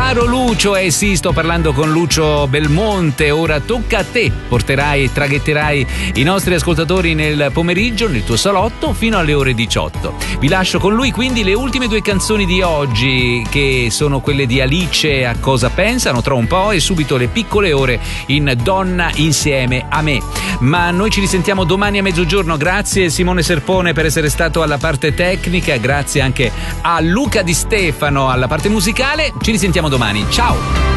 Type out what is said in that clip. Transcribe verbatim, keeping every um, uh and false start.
Caro Lucio, eh sì, sto parlando con Lucio Belmonte, ora tocca a te, porterai e traghetterai i nostri ascoltatori nel pomeriggio, nel tuo salotto, fino alle ore diciotto. Vi lascio con lui quindi le ultime due canzoni di oggi, che sono quelle di Alice, A cosa pensano, tra un po', e subito le piccole ore in Donna insieme a me. Ma noi ci risentiamo domani a mezzogiorno. Grazie Simone Serpone per essere stato alla parte tecnica, grazie anche a Luca Di Stefano alla parte musicale. Ci risentiamo domani, ciao!